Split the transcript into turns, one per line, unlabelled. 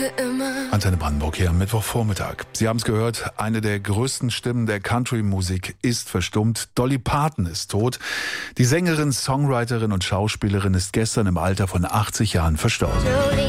Antenne Brandenburg hier am Mittwochvormittag. Sie haben es gehört, eine der größten Stimmen der Country-Musik ist verstummt. Dolly Parton ist tot. Die Sängerin, Songwriterin und Schauspielerin ist gestern im Alter von 80 Jahren verstorben.